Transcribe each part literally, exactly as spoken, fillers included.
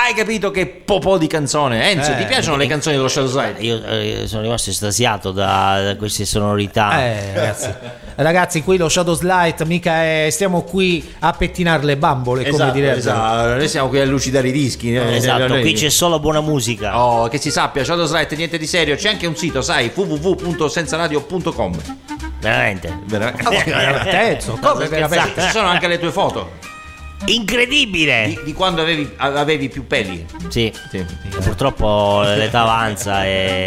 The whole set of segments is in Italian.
Hai capito che popò di canzone? Enzo, Eh, ti piacciono le canzoni dello Shadow Slide? Io eh, sono rimasto estasiato da, da queste sonorità. Eh, ragazzi. Ragazzi, qui lo Shadow Slide mica è, stiamo qui a pettinare le bambole, come Esatto, direbbero. esatto. Noi siamo qui a lucidare i dischi. eh, Esatto, noi- qui c'è solo buona musica. Oh, che si sappia, Shadow Slide niente di serio. C'è anche un sito, sai, w w w punto senza radio punto com. Veramente. Veramente. Terzo, come veramente? Ci sono anche le tue foto Incredibile. di, di quando avevi, avevi più peli. Sì. Sì. Purtroppo l'età avanza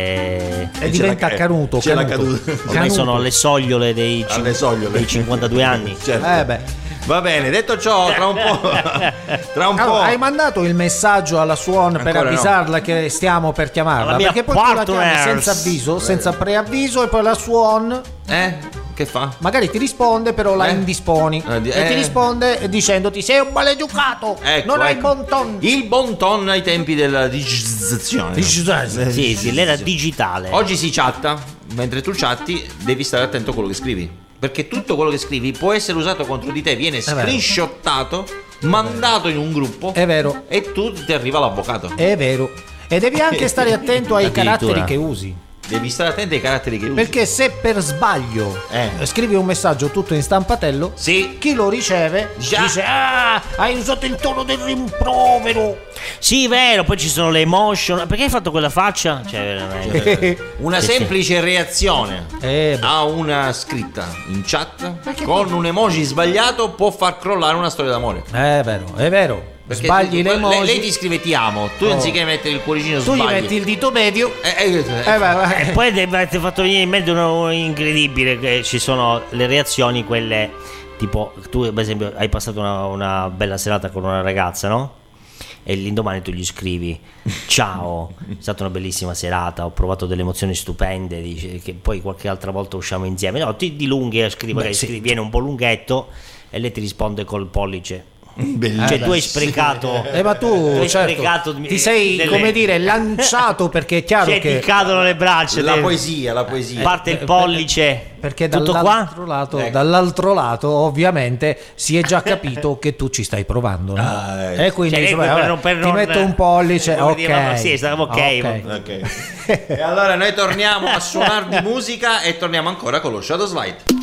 e E diventa la- canuto, c'è la canuto. caduta. ormai Canuto. sono alle sogliole dei, cin- Alle sogliole. dei cinquantadue anni. Certo. Eh beh. Va bene, detto ciò, tra un po'. Tra un po'. Allora, hai mandato il messaggio alla Suon per Ancora no. avvisarla che stiamo per chiamarla? Alla mia Perché poi tu la chiami partner. senza avviso, senza preavviso, e poi la Suon Eh? Che fa? magari ti risponde, però la Eh? indisponi. Eh, di- E ti eh. risponde dicendoti: sei un maleducato, Ecco, non hai ecco. bon ton. Il bon ton ai tempi della digitalizzazione. Sì, sì, l'era digitale. Oggi si chatta, mentre tu chatti devi stare attento a quello che scrivi. Perché tutto quello che scrivi può essere usato contro di te, viene vero. screenshottato, mandato in un gruppo. È vero. E tu ti arriva l'avvocato. È vero. E devi anche stare attento ai Addirittura. caratteri che usi. Devi stare attento ai caratteri che usi. Perché se per sbaglio Eh. scrivi un messaggio tutto in stampatello, Sì. chi lo riceve Già. dice: ah, hai usato il tono del rimprovero. Sì, vero, poi ci sono le emotion. Perché hai fatto quella faccia? Cioè, veramente. Una Sì, sì. semplice reazione Eh, beh. a una scritta in chat con un emoji sbagliato può far crollare una storia d'amore. È vero, è vero. Perché Sbagli tu- le emoji. lei, lei ti scrive ti amo, tu Oh. anziché mettere il cuoricino Tu gli sbagli. metti il dito medio. Eh, eh, eh, Eh, vai, vai. E poi ti avete fatto venire in mente uno incredibile, che ci sono le reazioni, quelle tipo tu per esempio hai passato una, una bella serata con una ragazza, no? E l'indomani tu gli scrivi: ciao, è stata una bellissima serata, ho provato delle emozioni stupende, dici che poi qualche altra volta usciamo insieme. No, ti dilunghi e scrivi, magari sì. scrivi, viene un po' lunghetto e lei ti risponde col pollice. Bellissimo. Cioè tu hai sprecato Eh, ma tu, tu hai certo, sprecato ti sei, delle- come dire, lanciato, perché è chiaro cioè, che ti cadono le braccia, La te- poesia, la poesia. parte il pollice, perché tutto dall'altro qua. lato, Ecco. dall'altro lato ovviamente si è già capito che tu ci stai provando, no? Ah, eh. E quindi Cioè, dici, per vabbè, non- per ti non- metto un pollice, come ok. dire, ma sì, stavo ok. Ok. E allora noi torniamo a suonar di musica e torniamo ancora con lo Shadow Slide.